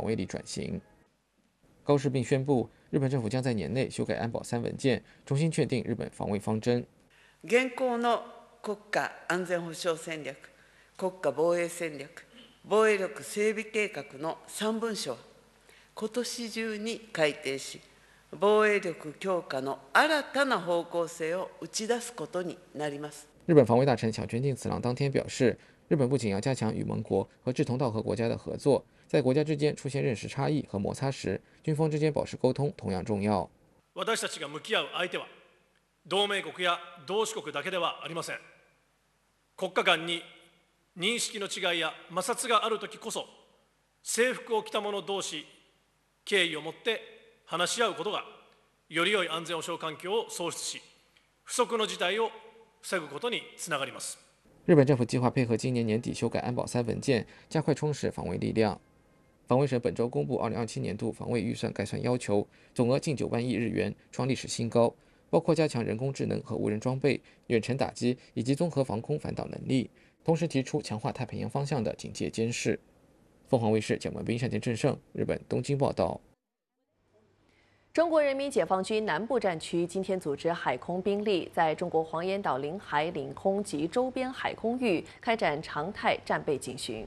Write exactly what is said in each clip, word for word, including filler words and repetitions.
防卫力转型。高市并宣布，日本政府将在年内修改安保三文件，重新确定日本防卫方针。 現行の国家安全保障戦略、国家防衛戦略、防衛力整備計画の三文書は、今年中に改定し、防衛力強化の新たな方向性を打ち出すことになります。 日本防卫大臣小泉进次郎当天表示，日本不仅要加强与盟国和志同道合国家的合作，在国家之间出现认识差异和摩擦时，军方之间保持沟通同样重要。 私たちが向き合う相手は同盟国や同志国だけではありません。国家間に認識の違いや摩擦があるときこそ、制服を着た者同士、敬意を持って話し合うことが、より良い安全保障環境を創出し、不測の事態を防ぐことにつながります。 日本政府计划配合今年年底修改安保三文件，加快充实防卫力量。防卫省本周公布二零二七年度防卫预算概算要求，总额近九万亿日元，创历史新高，包括加强人工智能和无人装备、远程打击以及综合防空反导能力，同时提出强化太平洋方向的警戒监视。凤凰卫视蒋文斌、单田正胜，日本东京报道。 中国人民解放军南部战区今天组织海空兵力在中国黄岩岛领海、领空及周边海空域开展常态战备警巡。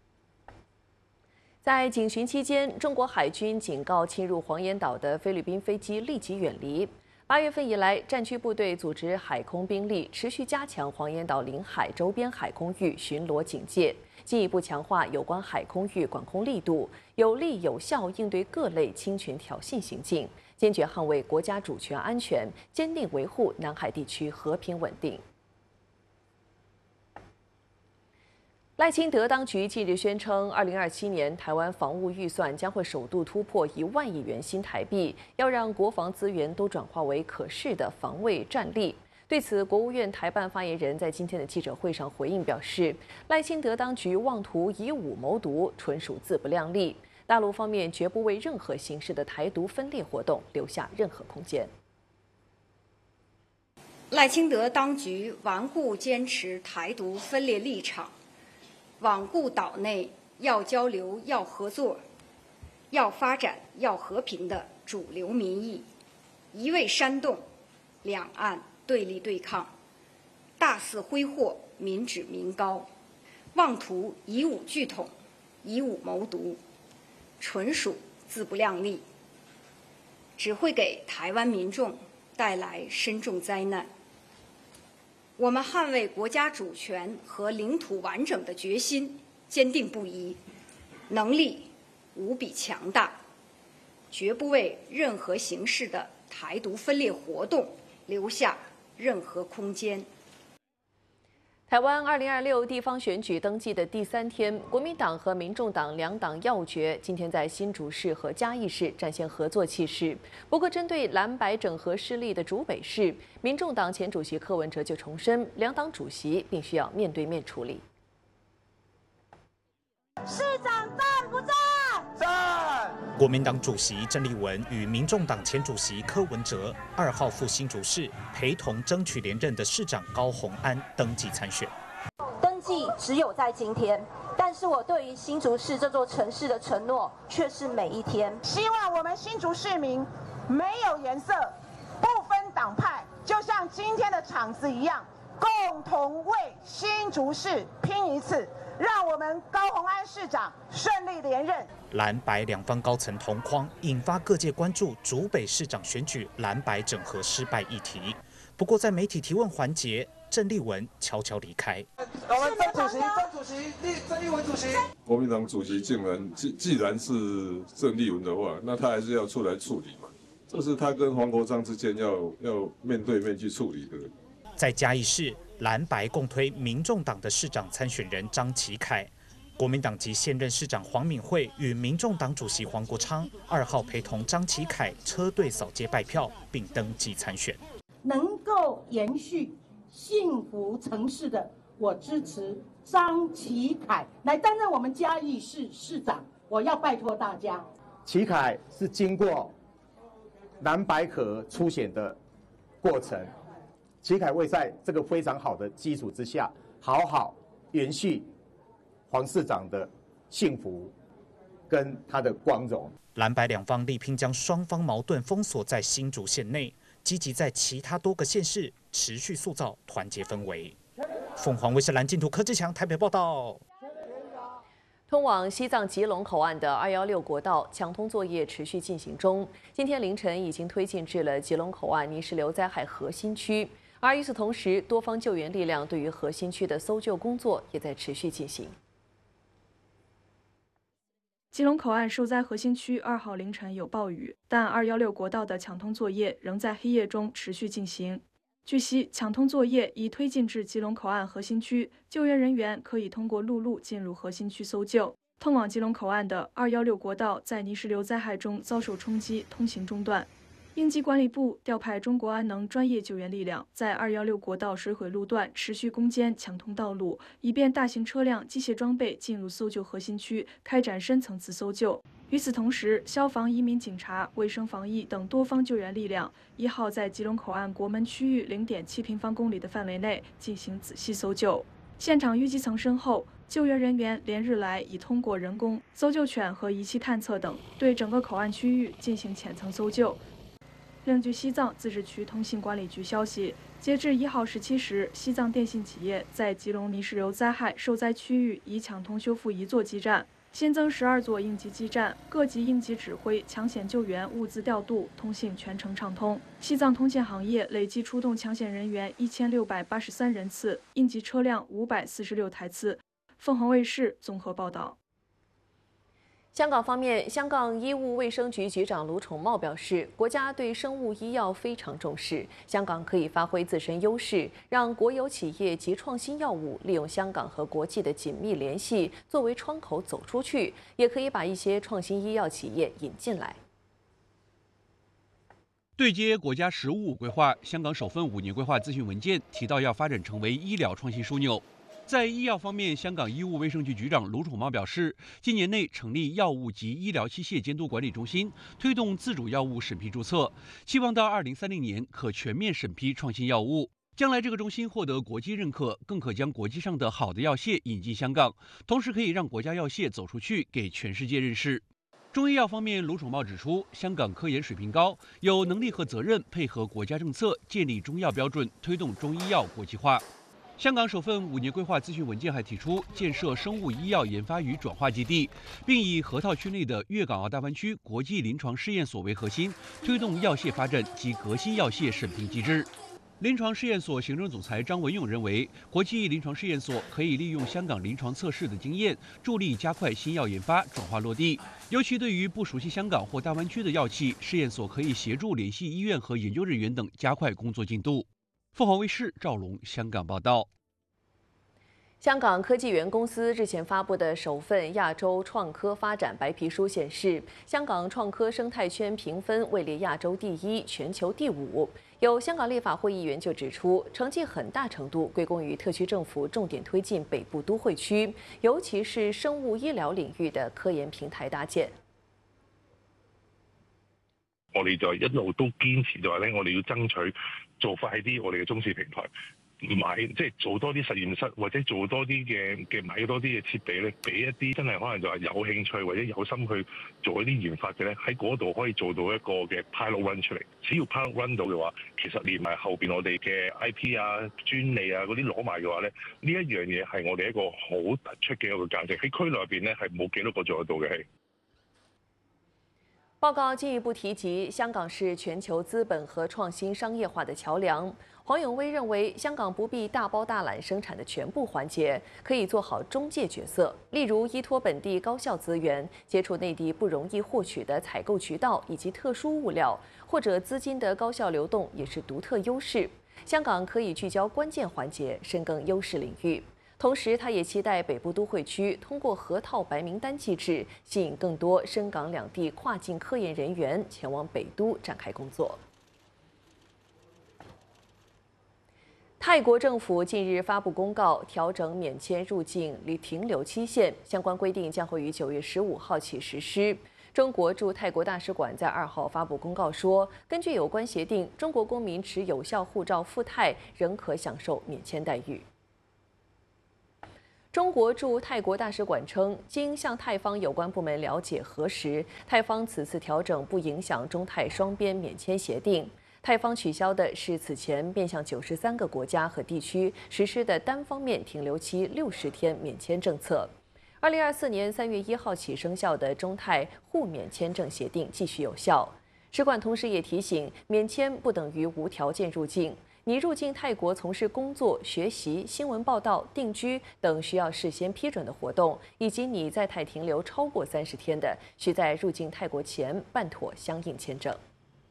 在警巡期间，中国海军警告侵入黄岩岛的菲律宾飞机立即远离。八月份以来，战区部队组织海空兵力持续加强黄岩岛领海周边海空域巡逻警戒，进一步强化有关海空域管控力度，有力有效应对各类侵权挑衅行径，坚决捍卫国家主权安全，坚定维护南海地区和平稳定。赖清德当局近日宣称，二零二七年台湾防务预算将会首度突破一万亿元新台币，要让国防资源都转化为可视的防卫战力。对此，国务院台办发言人在今天的记者会上回应表示，赖清德当局妄图以武谋独，纯属自不量力。大陆方面绝不为任何形式的台独分裂活动留下任何空间。 赖清德当局顽固坚持台独分裂立场，罔顾岛内要交流、要合作、要发展、要和平的主流民意，一味煽动两岸对立对抗，大肆挥霍民脂民膏，妄图以武拒统、以武谋独，纯属自不量力，只会给台湾民众带来深重灾难。我们捍卫国家主权和领土完整的决心坚定不移，能力无比强大，绝不为任何形式的台独分裂活动留下任何空间。 台湾二零二六地方选举登记的第三天，国民党和民众党两党要诀今天在新竹市和嘉义市展现合作气势。不过，针对蓝白整合失利的竹北市，民众党前主席柯文哲就重申，两党主席必须要面对面处理。 市长赞不赞？ 赞！国民党主席郑丽文与民众党前主席柯文哲二号赴新竹市，陪同争取连任的市长高虹安登记参选。 登记只有在今天，但是我对于新竹市这座城市的承诺却是每一天。 希望我们新竹市民没有颜色，不分党派，就像今天的场子一样，共同为新竹市拼一次。让我们高虹安市长顺利连任。 蓝白两方高层同框，引发各界关注竹北市长选举蓝白整合失败议题。不过，在媒体提问环节，郑丽文悄悄离开。 我们郑主席，郑主席，郑丽文主席。国民党主席竟然既既然是郑丽文的话，那他还是要出来处理嘛？这是他跟黄国昌之间要要面对面去处理的。 在嘉义市，蓝白共推民众党的市长参选人张启凯，国民党籍现任市长黄敏惠与民众党主席黄国昌二号陪同张启凯车队扫街拜票，并登记参选。 能够延续幸福城市的，我支持张启凯来担任我们嘉义市市长。我要拜托大家， 启凯是经过蓝白合初选的过程。启凯会在这个非常好的基础之下，好好延续黄市长的幸福跟它的光荣。 蓝白两方力拼将双方矛盾封锁在新竹县内，积极在其他多个县市持续塑造团结氛围。凤凰卫视蓝净土柯志强台北报道。 通往西藏吉隆口岸的二一六国道抢通作业持续进行中，今天凌晨已经推进至了吉隆口岸泥石流灾害核心区。而与此同时，多方救援力量对于核心区的搜救工作也在持续进行。 吉隆口岸受灾核心区二号凌晨有暴雨，但二一六国道的抢通作业仍在黑夜中持续进行。据悉，抢通作业已推进至吉隆口岸核心区，救援人员可以通过陆路进入核心区搜救。通往吉隆口岸的二一六国道在泥石流灾害中遭受冲击，通行中断。应急管理部调派中国安能专业救援力量，在二一六国道水毁路段持续攻坚抢通道路，以便大型车辆、机械装备进入搜救核心区，开展深层次搜救。与此同时，消防、移民、警察、卫生防疫等多方救援力量一号在吉隆口岸国门区域零点七平方公里的范围内进行仔细搜救。现场淤积层深厚，救援人员连日来已通过人工、搜救犬和仪器探测等，对整个口岸区域进行浅层搜救。另据西藏自治区通信管理局消息，截至一号十七时，西藏电信企业在吉隆泥石流灾害受灾区域已抢通修复一座基站。新增十二座应急基站，各级应急指挥、抢险救援、物资调度、通信全程畅通。西藏通信行业累计出动抢险人员一千六百八十三人次，应急车辆五百四十六台次。凤凰卫视综合报道。 香港方面，香港医务卫生局局长卢宠茂表示，国家对生物医药非常重视，香港可以发挥自身优势，让国有企业及创新药物利用香港和国际的紧密联系作为窗口走出去，也可以把一些创新医药企业引进来。 对接国家“十五五”规划，香港首份五年规划咨询文件提到要发展成为医疗创新枢纽。在医药方面，香港医务卫生局局长卢宠茂表示，今年内成立药物及医疗器械监督管理中心，推动自主药物审批注册，希望到二零三零年可全面审批创新药物。将来这个中心获得国际认可，更可将国际上的好的药械引进香港，同时可以让国家药械走出去，给全世界认识。中医药方面，卢宠茂指出，香港科研水平高，有能力和责任配合国家政策，建立中药标准，推动中医药国际化。香港首份五年规划咨询文件还提出，建设生物医药研发与转化基地，并以河套区内的粤港澳大湾区国际临床试验所为核心，推动药械发展及革新药械审评机制。临床试验所行政总裁张文勇认为，国际临床试验所可以利用香港临床测试的经验，助力加快新药研发转化落地。尤其对于不熟悉香港或大湾区的药企，试验所可以协助联系医院和研究人员等，加快工作进度。凤凰卫视赵龙香港报道。 香港科技园公司日前发布的首份亚洲创科发展白皮书显示，香港创科生态圈评分位列亚洲第一、全球第五。有香港立法会议员就指出，成绩很大程度归功于特区政府重点推进北部都会区，尤其是生物医疗领域的科研平台搭建。 我哋就一路都堅持就話咧，我哋要爭取做快啲我哋嘅中試平台，買即係做多啲實驗室，或者做多啲嘅嘅買多啲嘅設備咧，俾一啲真係可能就係有興趣或者有心去做一啲研發嘅咧，喺嗰度可以做到一個嘅 pilot run 出嚟。只要 pilot run 到嘅話，其實連埋後邊我哋嘅 I P 啊、專利啊嗰啲攞埋嘅話咧，呢一樣嘢係我哋一個好突出嘅一個價值。喺區內入邊咧係冇幾多個做得到嘅係。 報告進一步提及，香港是全球資本和創新商業化的橋梁。黃永威認為，香港不必大包大攬生產的全部環節，可以做好中介角色，例如依託本地高效資源，接觸內地不容易獲取的採購渠道以及特殊物料，或者資金的高效流動也是獨特優勢。香港可以聚焦關鍵環節，深耕優勢領域。同時，他也期待北部都會區通過河套白名單機制，吸引更多深港兩地跨境科研人員前往北都展開工作。泰國政府近日發布公告，調整免簽入境停留期限，相關規定將會於九月十五號起實施。中國駐泰國大使館在二號發布公告說，根據有關協定，中國公民持有效護照赴泰仍可享受免簽待遇。 中国驻泰国大使馆称，经向泰方有关部门了解核实，泰方此次调整不影响中泰双边免签协定。泰方取消的是此前面向九十三个国家和地区实施的单方面停留期六十天免签政策。二零二四年三月一号起生效的中泰互免签证协定继续有效。使馆同时也提醒，免签不等于无条件入境。你入境泰国从事工作、学习、新闻报道、定居等需要事先批准的活动，以及你在泰停留超过三十天的，需在入境泰国前办妥相应签证。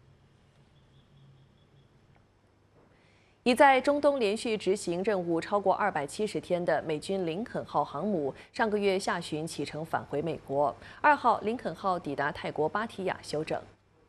已在中东连续执行任务超过二百七十天的美军林肯号航母，上个月下旬启程返回美国。二号，林肯号抵达泰国芭提雅休整。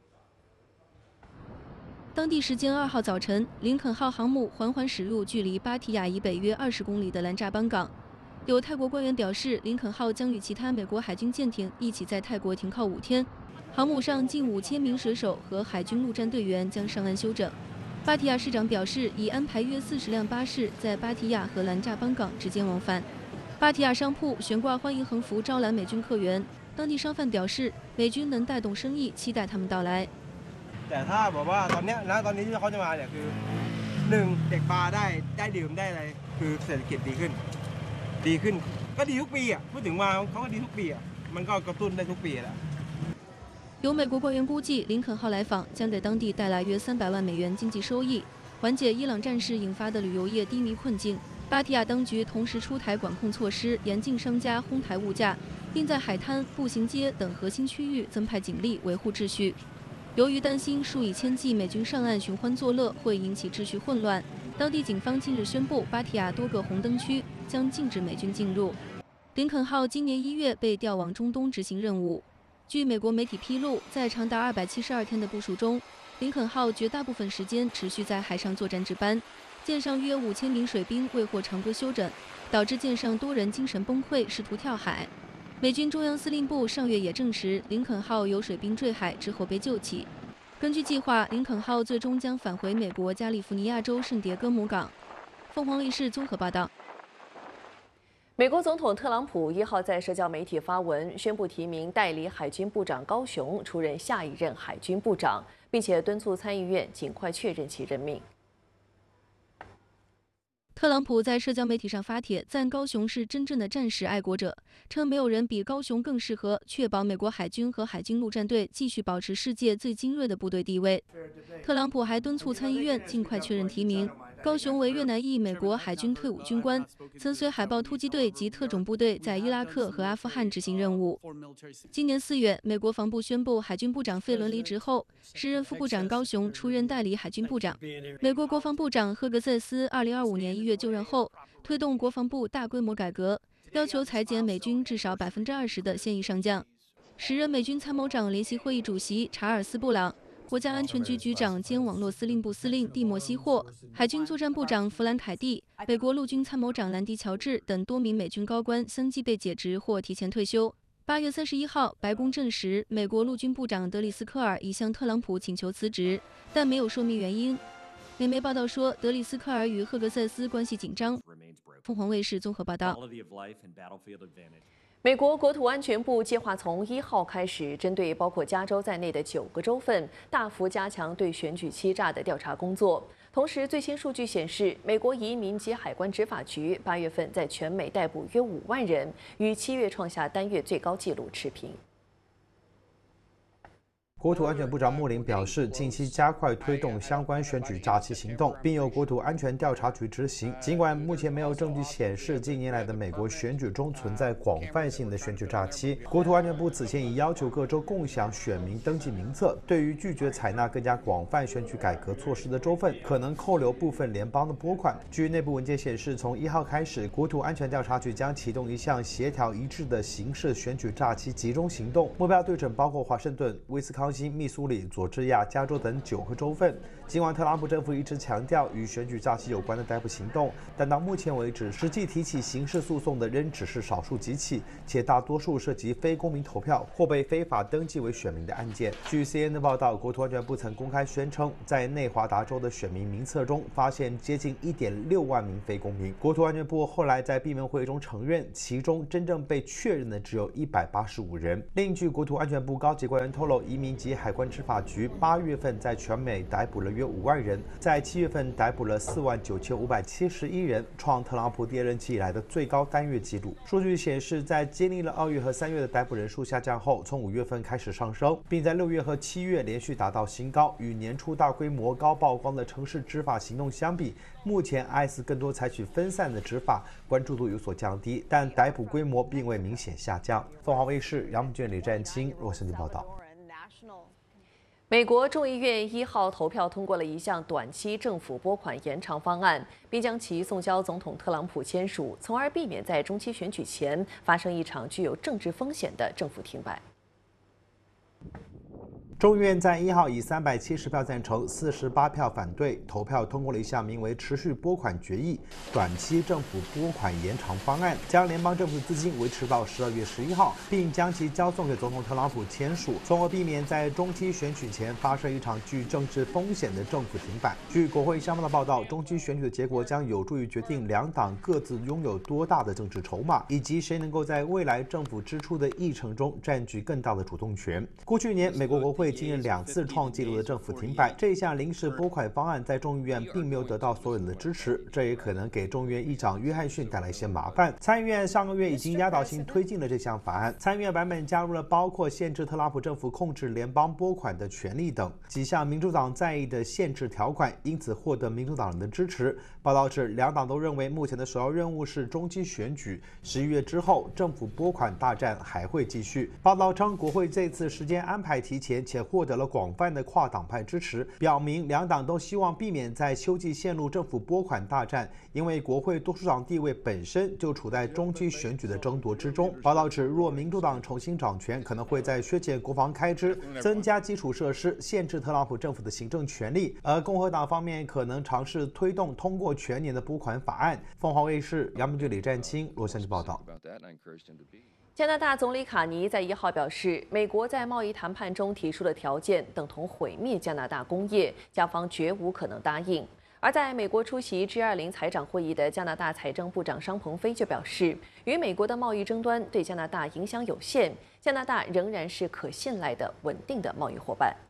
当地时间二号早晨，林肯号航母缓缓驶入距离芭提雅以北约二十公里的兰扎邦港。有泰国官员表示，林肯号将与其他美国海军舰艇一起在泰国停靠五天。航母上近五千名水手和海军陆战队员将上岸休整。芭提雅市长表示，已安排约四十辆巴士在芭提雅和兰扎邦港之间往返。芭提雅商铺悬挂欢迎横幅招揽美军客源。当地商贩表示，美军能带动生意，期待他们到来。 แต่ถ้าบอกว่าตอนนี้นะตอนนี้ที่เขาจะมาเนี่ยคือหนึ่งเด็กบาร์ได้ได้ดื่มได้อะไรคือเศรษฐกิจดีขึ้นดีขึ้นก็ดีทุกปีอ่ะพูดถึงมาเขาก็ดีทุกปีอ่ะมันก็กระตุ้นได้ทุกปีแหละ有美国官员估计，林肯号来访将给当地带来约三百万美元经济收益，缓解伊朗战事引发的旅游业低迷困境。芭提雅当局同时出台管控措施，严禁商家哄抬物价，并在海滩、步行街等核心区域增派警力维护秩序。 由于担心数以千计美军上岸寻欢作乐会引起秩序混乱，当地警方近日宣布，芭提雅多个红灯区将禁止美军进入。林肯号今年一月被调往中东执行任务。据美国媒体披露，在长达二百七十二天的部署中，林肯号绝大部分时间持续在海上作战值班，舰上约五千名水兵未获常规休整，导致舰上多人精神崩溃，试图跳海。 美军中央司令部上月也证实，林肯号有水兵坠海之后被救起。根据计划，林肯号最终将返回美国加利福尼亚州圣迭戈姆港。凤凰卫视综合报道。 美国总统特朗普一号在社交媒体发文，宣布提名代理海军部长高雄出任下一任海军部长，并且敦促参议院尽快确认其任命。 特朗普在社交媒体上发帖，赞高雄是真正的战士爱国者，称没有人比高雄更适合确保美国海军和海军陆战队继续保持世界最精锐的部队地位。特朗普还敦促参议院尽快确认提名。高雄为越南裔美国海军退伍军官，曾随海豹突击队及特种部队在伊拉克和阿富汗执行任务。今年四月，美国防部宣布海军部长费伦离职后，时任副部长高雄出任代理海军部长。美国国防部长赫格塞斯二零二五年一月就任后，推动国防部大规模改革，要求裁减美军至少百分之二十的现役上将。时任美军参谋长联席会议主席查尔斯·布朗。 国家安全局局长兼网络司令部司令蒂莫西·霍、海军作战部长弗兰凯蒂、美国陆军参谋长兰迪·乔治等多名美军高官相继被解职或提前退休。八月三十一号，白宫证实，美国陆军部长德里斯科尔已向特朗普请求辞职，但没有说明原因。美媒报道说，德里斯科尔与赫格塞斯关系紧张。凤凰卫视综合报道。 美国国土安全部计划从一号开始，针对包括加州在内的九个州份，大幅加强对选举欺诈的调查工作。同时，最新数据显示，美国移民及海关执法局八月份在全美逮捕约五万人，与七月创下单月最高纪录持平。 国土安全部长穆林表示，近期加快推动相关选举诈欺行动，并由国土安全调查局执行。尽管目前没有证据显示近年来的美国选举中存在广泛性的选举诈欺，国土安全部此前已要求各州共享选民登记名册。对于拒绝采纳更加广泛选举改革措施的州份，可能扣留部分联邦的拨款。据内部文件显示，从一号开始，国土安全调查局将启动一项协调一致的刑事选举诈欺集中行动，目标对准包括华盛顿、威斯康康星、密苏里、佐治亚、加州等九个州份。尽管特朗普政府一直强调与选举诈欺有关的逮捕行动，但到目前为止，实际提起刑事诉讼的仍只是少数几起，且大多数涉及非公民投票或被非法登记为选民的案件。据 C N N 报道，国土安全部曾公开宣称，在内华达州的选民名册中发现接近 一点六万名非公民。国土安全部后来在闭门会中承认，其中真正被确认的只有一百八十五人。另据国土安全部高级官员透露，移民及海关执法局八月份在全美逮捕了约五万人，在七月份逮捕了四万九千五百七十一人，创特朗普第二任期以来的最高单月纪录。数据显示，在经历了二月和三月的逮捕人数下降后，从五月份开始上升，并在六月和七月连续达到新高。与年初大规模高曝光的城市执法行动相比，目前 I C E 更多采取分散的执法，关注度有所降低，但逮捕规模并未明显下降。凤凰卫视杨慕娟、李占清洛杉矶报道。 美国众议院一号投票通过了一项短期政府拨款延长方案，并将其送交总统特朗普签署，从而避免在中期选举前发生一场具有政治风险的政府停摆。 众议院在一号以三百七十票赞成、四十八票反对投票通过了一项名为“持续拨款决议”短期政府拨款延长方案，将联邦政府资金维持到十二月十一号，并将其交送给总统特朗普签署，从而避免在中期选举前发生一场具政治风险的政府停摆。据国会相关的报道，中期选举的结果将有助于决定两党各自拥有多大的政治筹码，以及谁能够在未来政府支出的议程中占据更大的主动权。过去一年，美国国会经历两次创纪录的政府停摆，这一项临时拨款方案在众议院并没有得到所有人的支持，这也可能给众议院议长约翰逊带来一些麻烦。参议院上个月已经压倒性推进了这项法案，参议院版本加入了包括限制特朗普政府控制联邦拨款的权利等几项民主党在意的限制条款，因此获得民主党人的支持。报道指，两党都认为目前的首要任务是中期选举，十一月之后政府拨款大战还会继续。报道称，国会这次时间安排提前，且获得了广泛的跨党派支持，表明两党都希望避免在秋季陷入政府拨款大战，因为国会多数党地位本身就处在中期选举的争夺之中。报道指，若民主党重新掌权，可能会在削减国防开支、增加基础设施、限制特朗普政府的行政权力，而共和党方面可能尝试推动通过全年的拨款法案。凤凰卫视杨明俊、李占清洛杉矶报道。 加拿大总理卡尼在一号表示，美国在贸易谈判中提出的条件等同毁灭加拿大工业，加方绝无可能答应。而在美国出席 G 二十 财长会议的加拿大财政部长商鹏飞就表示，与美国的贸易争端对加拿大影响有限，加拿大仍然是可信赖的稳定的贸易伙伴。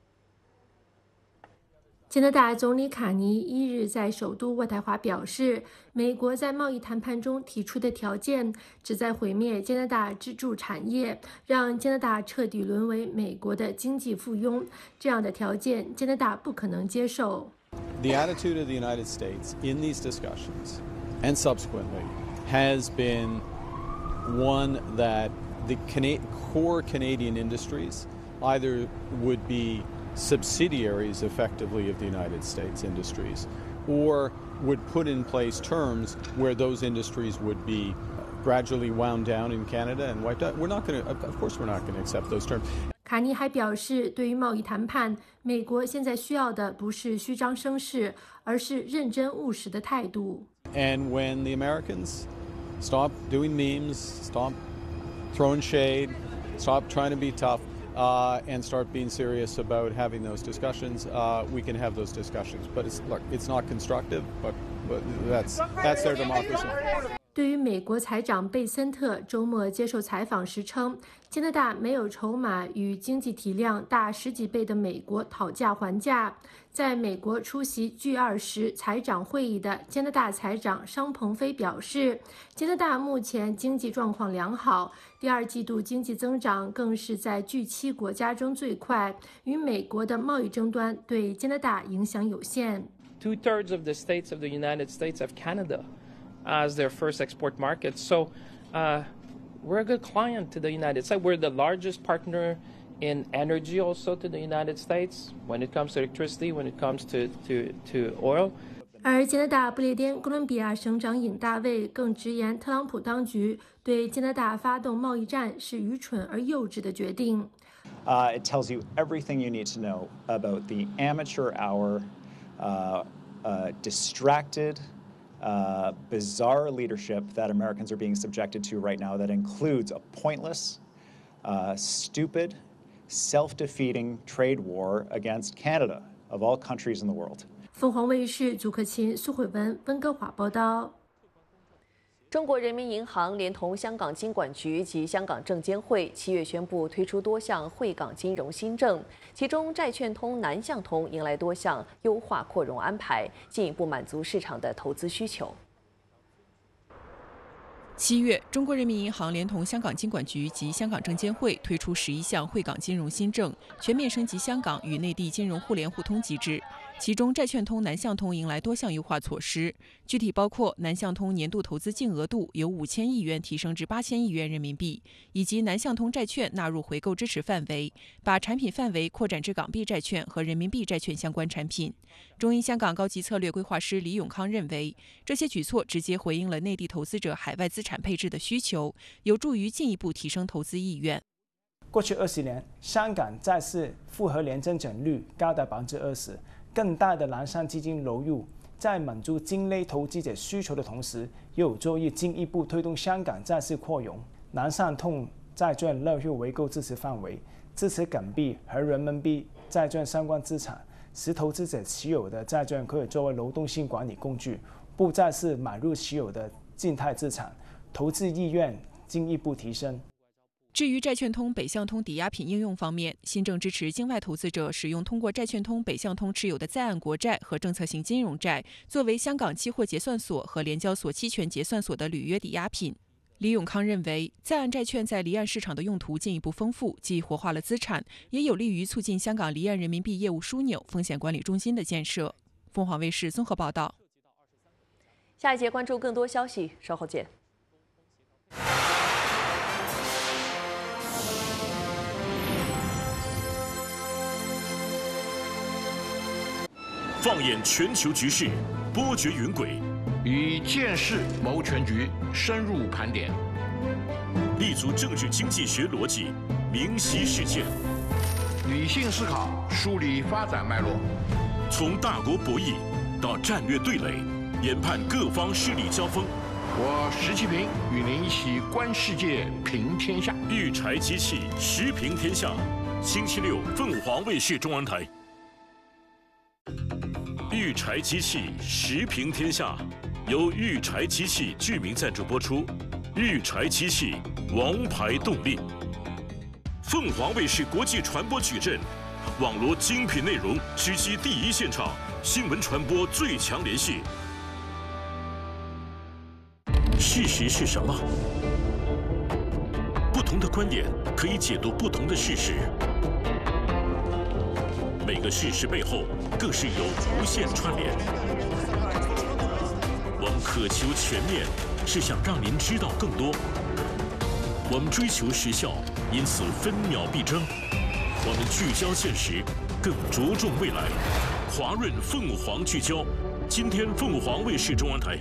加拿大总理卡尼一日在首都渥太华表示，美国在贸易谈判中提出的条件旨在毁灭加拿大支柱产业，让加拿大彻底沦为美国的经济附庸。这样的条件，加拿大不可能接受。 The attitude of the United States in these discussions and subsequently has been one that the Cana- core Canadian industries either would be subsidiaries effectively of the United States industries, or would put in place terms where those industries would be gradually wound down in Canada and wiped out. We're not going to, of course, we're not going to accept those terms. 卡尼还表示，对于贸易谈判，美国现在需要的不是虚张声势，而是认真务实的态度。 And when the Americans stop doing memes, stop throwing shade, stop trying to be tough, Uh, and start being serious about having those discussions, uh, we can have those discussions. But it's, look, it's not constructive, but, but that's, that's their democracy. 对于美国财长贝森特周末接受采访时称，加拿大没有筹码与经济体量大十几倍的美国讨价还价。在美国出席 G 二十 财长会议的加拿大财长商鹏飞表示，加拿大目前经济状况良好，第二季度经济增长更是在 G 七 国家中最快，与美国的贸易争端对加拿大影响有限。 Two-thirds of the states of the United States have Canada as their first export market. So uh, we're a good client to the United States. We're the largest partner in energy also to the United States when it comes to electricity, when it comes to, to, to oil. 而加拿大不列颠哥伦比亚省长尹大卫更直言，特朗普当局对加拿大发动贸易战是愚蠢而幼稚的决定。 Uh, it tells you everything you need to know about the amateur hour, uh, uh, distracted, uh, bizarre leadership that Americans are being subjected to right now that includes a pointless, uh, stupid, self-defeating trade war against Canada, of all countries in the world. 凤凰卫视祖克勤、苏慧文、温哥华报道。 中国人民银行连同香港金管局及香港证监会七月宣布推出多项惠港金融新政，其中债券通南向通迎来多项优化扩容安排，进一步满足市场的投资需求。 七月，中国人民银行连同香港金管局及香港证监会推出十一项惠港金融新政，全面升级香港与内地金融互联互通机制。其中，债券通南向通迎来多项优化措施，具体包括南向通年度投资净额度由五千亿元提升至八千亿元人民币，以及南向通债券纳入回购支持范围，把产品范围扩展至港币债券和人民币债券相关产品。中银香港高级策略规划师李永康认为，这些举措直接回应了内地投资者海外资产配置的需求，有助于进一步提升投资意愿。 过去二十年，香港债市复合年增长率高达百分之二十。 更大的南向基金流入，在满足境内投资者需求的同时，也有助于进一步推动香港债市扩容。南向通债券纳入回购支持范围，支持港币和人民币债券相关资产，使投资者持有的债券可以作为流动性管理工具，不再是买入持有的静态资产，投资意愿进一步提升。 至于债券通北向通抵押品应用方面，新政支持境外投资者使用通过债券通北向通持有的在岸国债和政策性金融债，作为香港期货结算所和联交所期权结算所的履约抵押品。李永康认为，在岸债券在离岸市场的用途进一步丰富，既活化了资产，也有利于促进香港离岸人民币业务枢纽风险管理中心的建设。凤凰卫视综合报道。 下一节关注更多消息，稍后见。 放眼全球局势，波谲云诡； 以见识谋全局，深入盘点； 立足政治经济学逻辑，明晰事件； 理性思考，梳理发展脉络； 从大国博弈到战略对垒，研判各方势力交锋。 我石其平与您一起观世界，评天下。 育才机器，时评天下。星期六，凤凰卫视中文台。 育才机器时评天下，由育才机器居民赞助播出。育才机器，王牌动力。凤凰卫视国际传播矩阵，网罗精品内容，直击第一现场，新闻传播最强联系。事实是什么？不同的观点可以解读不同的事实。 每个事实背后，更是有无限串联。我们渴求全面，是想让您知道更多。我们追求时效，因此分秒必争。我们聚焦现实，更着重未来。华润凤凰聚焦，今天凤凰卫视中文台。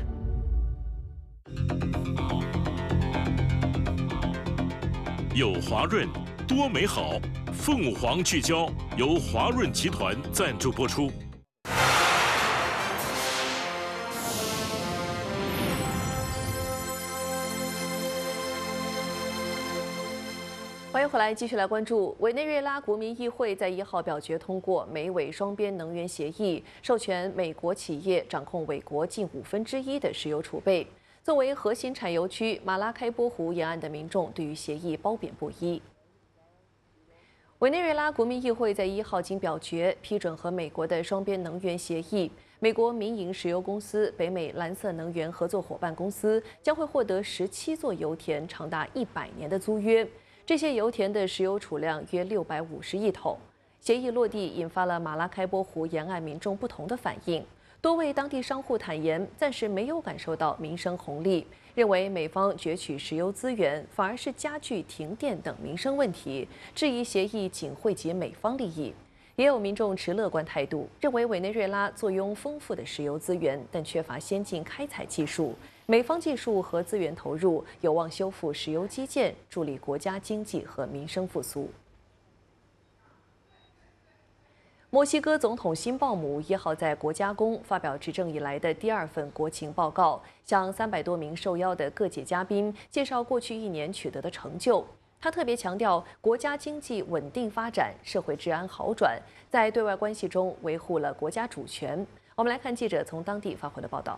有华润，多美好。 凤凰聚焦由华润集团赞助播出。 欢迎回来，继续来关注委内瑞拉国民议会在一号表决通过美委双边能源协议，授权美国企业掌控委国近五分之一的石油储备。作为核心产油区，马拉开波湖沿岸的民众对于协议褒贬不一。 委内瑞拉国民议会在一号经表决批准和美国的双边能源协议，美国民营石油公司北美蓝色能源合作伙伴公司将会获得十七座油田，长达一百年的租约。这些油田的石油储量约六百五十亿桶。协议落地引发了马拉开波湖沿岸民众不同的反应。多位当地商户坦言，暂时没有感受到民生红利。 认为美方攫取石油资源，反而是加剧停电等民生问题，质疑协议仅惠及美方利益。也有民众持乐观态度，认为委内瑞拉坐拥丰富的石油资源，但缺乏先进开采技术。美方技术和资源投入有望修复石油基建，助力国家经济和民生复苏。 墨西哥总统辛鲍姆一号在国家宫发表执政以来的第二份国情报告，向三百多名受邀的各界嘉宾介绍过去一年取得的成就。他特别强调国家经济稳定发展、社会治安好转，在对外关系中维护了国家主权。我们来看记者从当地发回的报道。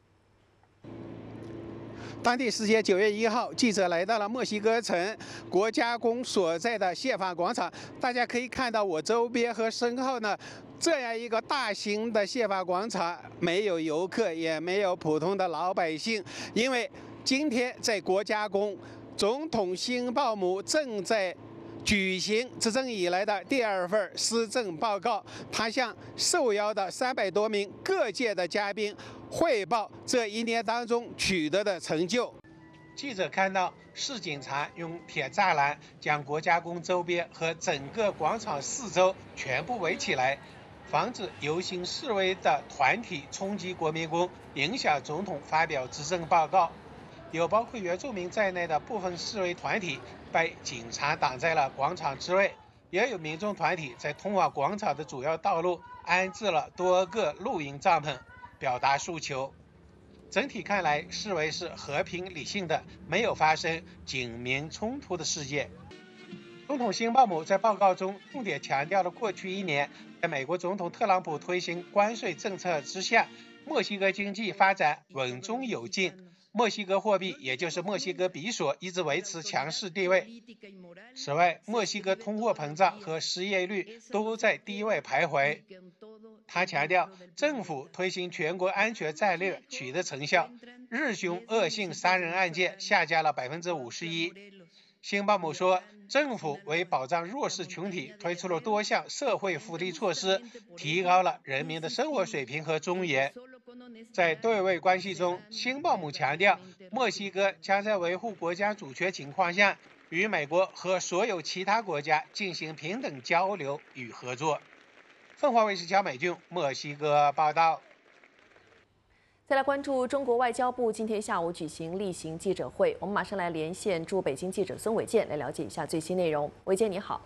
当地时间九月一号，记者来到了墨西哥城国家宫所在的宪法广场。大家可以看到我周边和身后呢，这样一个大型的宪法广场，没有游客，也没有普通的老百姓，因为今天在国家宫，总统辛鲍姆正在 举行执政以来的第二份施政报告，他向受邀的三百多名各界的嘉宾汇报这一年当中取得的成就。记者看到市警察用铁栅栏将国家宫周边和整个广场四周全部围起来，防止游行示威的团体冲击国民宫，影响总统发表执政报告。有包括原住民在内的部分示威团体 被警察挡在了广场之外，也有民众团体在通往广场的主要道路安置了多个露营帐篷，表达诉求。整体看来，示威是和平理性的，没有发生警民冲突的事件。总统辛鲍姆在报告中重点强调了过去一年，在美国总统特朗普推行关税政策之下，墨西哥经济发展稳中有进。 墨西哥货币，也就是墨西哥比索，一直维持强势地位。此外，墨西哥通货膨胀和失业率都在低位徘徊。他强调，政府推行全国安全战略取得成效，日凶恶性杀人案件下降了百分之五十一。辛鲍姆说，政府为保障弱势群体推出了多项社会福利措施，提高了人民的生活水平和尊严。 在对外关系中，辛鲍姆强调，墨西哥将在维护国家主权情况下，与美国和所有其他国家进行平等交流与合作。凤凰卫视焦美俊，墨西哥报道。 再来关注中国外交部今天下午举行例行记者会，我们马上来连线驻北京记者孙伟健来了解一下最新内容。伟健你好，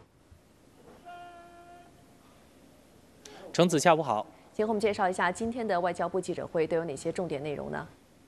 程子下午好。 请和我们介绍一下今天的外交部记者会都有哪些重点内容呢？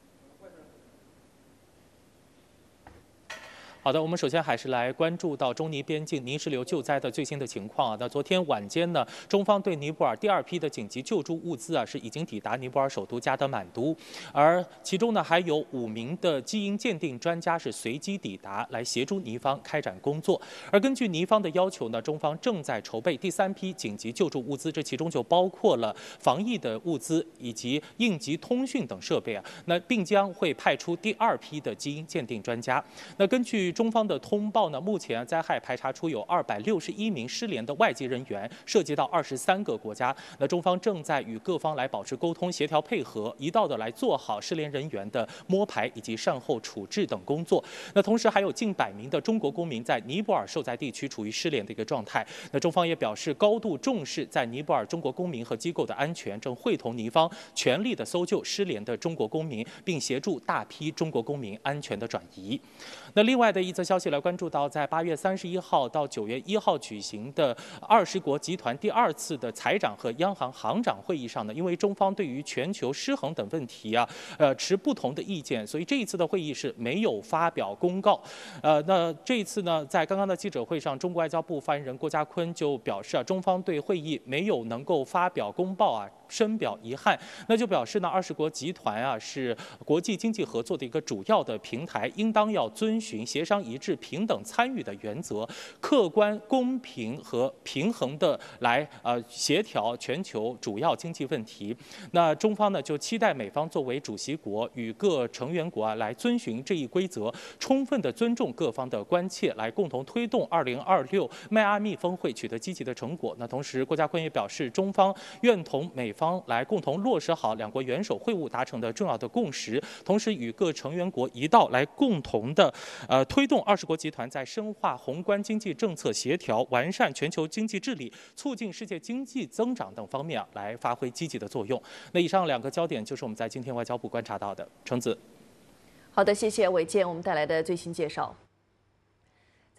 好的，我们首先还是来关注到中尼边境泥石流救灾的最新的情况啊。那昨天晚间呢，中方对尼泊尔第二批的紧急救助物资啊是已经抵达尼泊尔首都加德满都，而其中呢还有五名的基因鉴定专家是随机抵达来协助尼方开展工作。而根据尼方的要求呢，中方正在筹备第三批紧急救助物资，这其中就包括了防疫的物资以及应急通讯等设备啊。那并将会派出第二批的基因鉴定专家。那根据 中方的通报呢，目前灾害排查出有二百六十一名失联的外籍人员，涉及到二十三个国家。那中方正在与各方来保持沟通、协调配合，一道的来做好失联人员的摸排以及善后处置等工作。那同时还有近百名的中国公民在尼泊尔受灾地区处于失联的一个状态。那中方也表示高度重视在尼泊尔中国公民和机构的安全，正会同尼方全力的搜救失联的中国公民，并协助大批中国公民安全的转移。那另外的一则消息来关注到，在八月三十一号到九月一号举行的二十国集团第二次的财长和央行行长会议上呢，因为中方对于全球失衡等问题啊，呃持不同的意见，所以这一次的会议是没有发表公告。呃，那这一次呢，在刚刚的记者会上，中国外交部发言人郭家坤就表示啊，中方对会议没有能够发表公报啊，深表遗憾。那就表示呢，二十国集团啊是国际经济合作的一个主要的平台，应当要遵循协商一致、平等参与的原则，客观、公平和平衡的来呃协调全球主要经济问题。那中方呢就期待美方作为主席国，与各成员国啊来遵循这一规则，充分的尊重各方的关切，来共同推动二零二六迈阿密峰会取得积极的成果。那同时，郭家坤也表示，中方愿同美方来共同落实好两国元首会晤达成的重要的共识，同时与各成员国一道来共同的呃推动二十国集团在深化宏观经济政策协调、完善全球经济治理、促进世界经济增长等方面啊来发挥积极的作用。那以上两个焦点就是我们在今天外交部观察到的。程子， 好的，谢谢伟健我们带来的最新介绍。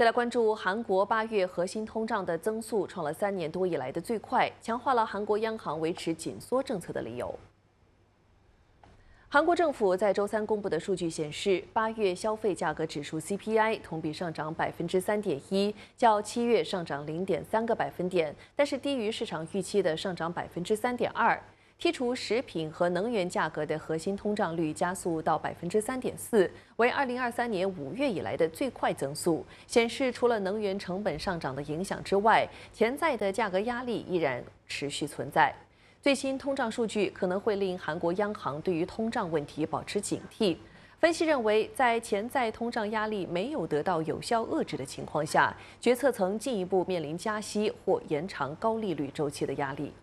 再来关注韩国八月核心通胀的增速创了三年多以来的最快，强化了韩国央行维持紧缩政策的理由。韩国政府在周三公布的数据显示，八月消费价格指数 C P I 同比上涨百分之三点一，较七月上涨零点三个百分点，但是低于市场预期的上涨百分之三点二。剔除食品和能源价格的核心通胀率加速到百分之三点四，为二零二三年五月以来的最快增速，显示除了能源成本上涨的影响之外，潜在的价格压力依然持续存在。最新通胀数据可能会令韩国央行对于通胀问题保持警惕。分析认为，在潜在通胀压力没有得到有效遏制的情况下，决策层进一步面临加息或延长高利率周期的压力。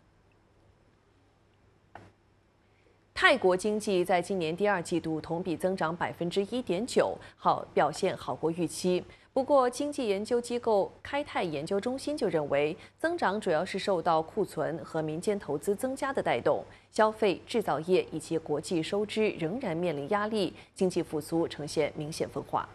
泰国经济在今年第二季度同比增长百分之一点九，好表现好过预期。不过，经济研究机构开泰研究中心就认为，增长主要是受到库存和民间投资增加的带动，消费、制造业以及国际收支仍然面临压力，经济复苏呈现明显分化。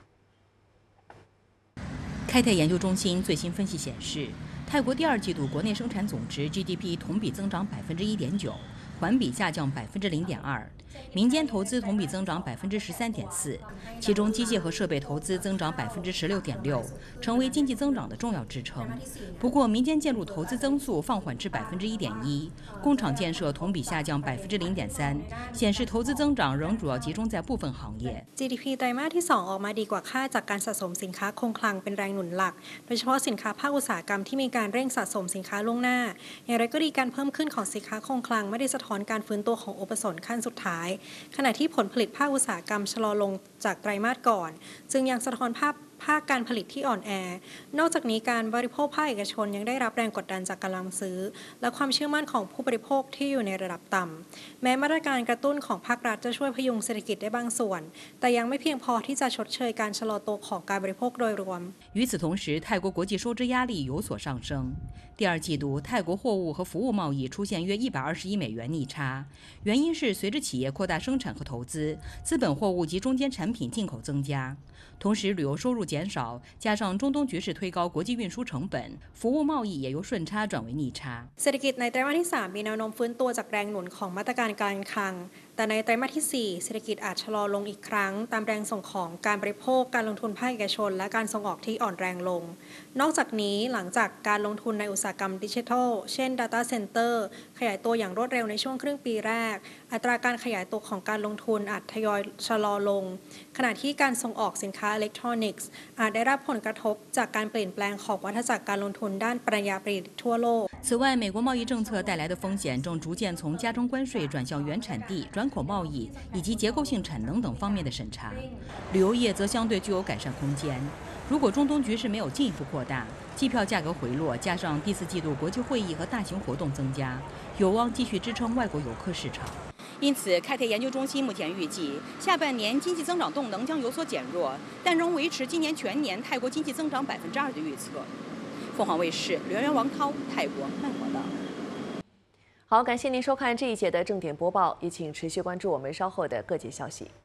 开泰研究中心最新分析显示，泰国第二季度国内生产总值 G D P 同比增长百分之一点九。环比下降百分之零点二，民间投资同比增长百分之十三点四，其中机械和设备投资增长百分之十六点六，成为经济增长的重要支撑。不过，民间建筑投资增速放缓至百分之一点一，工厂建设同比下降百分之零点三，显示投资增长仍主要集中在部分行业。 จี ดี พี ไตรมาสที่สองออกมาดีกว่าคาดจากการสะสมสินค้าคงคลังเป็นแรงหนุนหลักโดยเฉพาะสินค้าภาคอุตสาหกรรมที่มีการเร่งสะสมสินค้าล่วงหน้าอย่างไรก็ดีการเพิ่มขึ้นของสินค้าคงคลังไม่ได้สะท้อนการฟื้นตัวของอุปสงค์ขั้นสุดท้ายขณะที่ผลผลิตภาคอุตสาหกรรมชะลอลงจากไตรมาสก่อนจึงยังสะท้อนภาพภาคการผลิตที่อ่อนแอนอกจากนี้การบริโภคภาคเอกชนยังได้รับแรงกดดันจากกำลังซื้อและความเชื่อมั่นของผู้บริโภคที่อยู่ในระดับต่ำแม้มาตรการกระตุ้นของภาครัฐจะช่วยพยุงเศรษฐกิจได้บางส่วนแต่ยังไม่เพียงพอที่จะชดเชยการชะลอตัวของการบริโภคโดยรวม与此同时，泰国国际收支压力有所上升。第二季度，泰国货物和服务贸易出现约一百二十亿美元逆差，原因是随着企业扩大生产和投资，资本货物及中间产品进口增加。同时，旅游收入减少，加上中东局势推高国际运输成本，服务贸易也由顺差转为逆差。 เศรษฐกิจในไตรมาสที่สามมีแนวโน้มฟื้นตัวจากแรงหนุนของมาตรการการคลังแต่ในไตรมาสที่สี่เศรษฐกิจอาจชะลอลงอีกครั้งตามแรงส่งของการบริโภคการลงทุนภาคเอกชนและการส่งออกที่อ่อนแรงลงนอกจากนี้หลังจากการลงทุนในอุตสาหกรรมดิจิทัลเช่น Data Center ขยายตัวอย่างรวดเร็วในช่วงครึ่งปีแรกอัตราการขยายตัวของการลงทุนอาจทยอยชะลอลงขณะที่การส่งออกสินค้าอิเล็กทรอนิกส์อาจได้รับผลกระทบจากการเปลี่ยนแปลงของวัฏจักรการลงทุนด้านปริญญาประดิษฐ์ทั่วโลก此外，美国贸易政策带来的风险正逐渐从加征关税转向原产地、转口贸易以及结构性产能等方面的审查。旅游业则相对具有改善空间。如果中东局势没有进一步扩大，机票价格回落，加上第四季度国际会议和大型活动增加，有望继续支撑外国游客市场。 因此，开泰研究中心目前预计，下半年经济增长动能将有所减弱，但仍维持今年全年泰国经济增长百分之二的预测。凤凰卫视刘源、王涛，泰国慢报道。 好，感谢您收看这一节的正点播报，也请持续关注我们稍后的各节消息。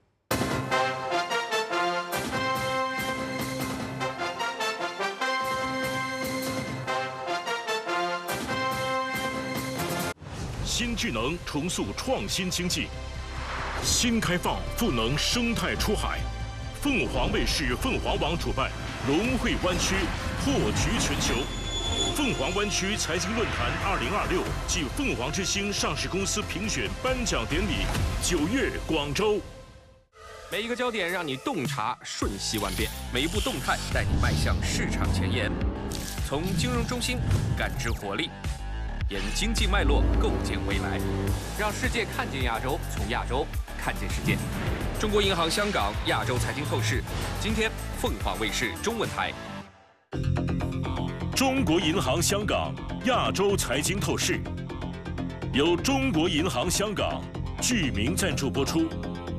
新智能重塑创新经济，新开放赋能生态出海。凤凰卫视凤凰网主办龙汇湾区破局全球凤凰湾区财经论坛二零二六暨凤凰之星上市公司评选颁奖典礼，九月广州。 每一个焦点让你洞察瞬息万变，每一步动态带你迈向市场前沿。从金融中心感知活力，沿经济脉络构建未来，让世界看见亚洲，从亚洲看见世界。中国银行香港亚洲财经透视，今天凤凰卫视中文台。 中国银行香港亚洲财经透视由中国银行香港剧名赞助播出。